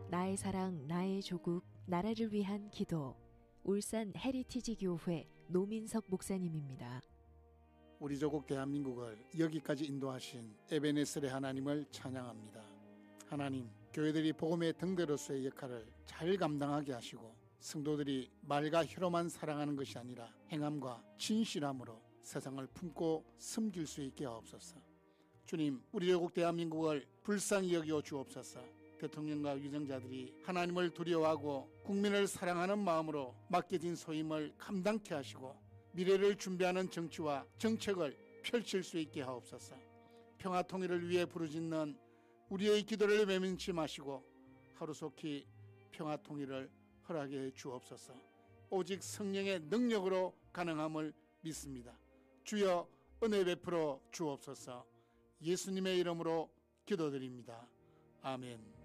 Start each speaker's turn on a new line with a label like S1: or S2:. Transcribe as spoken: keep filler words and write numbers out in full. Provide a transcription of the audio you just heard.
S1: 나의 사랑, 나의 조국, 나라를 위한 기도. 울산 헤리티지 교회 노민석 목사님입니다.
S2: 우리 조국 대한민국을 여기까지 인도하신 에베네셀의 하나님을 찬양합니다. 하나님, 교회들이 복음의 등대로서의 역할을 잘 감당하게 하시고 성도들이 말과 혀로만 사랑하는 것이 아니라 행함과 진실함으로 세상을 품고 섬길 수 있게 하옵소서. 주님, 우리 조국 대한민국을 불쌍히 여겨 주옵소서. 대통령과 위정자들이 하나님을 두려워하고 국민을 사랑하는 마음으로 맡겨진 소임을 감당케 하시고 미래를 준비하는 정치와 정책을 펼칠 수 있게 하옵소서. 평화 통일을 위해 부르짖는 우리의 기도를 외면치 마시고 하루속히 평화 통일을 허락해 주옵소서. 오직 성령의 능력으로 가능함을 믿습니다. 주여 은혜 베풀어 주옵소서. 예수님의 이름으로 기도드립니다. 아멘.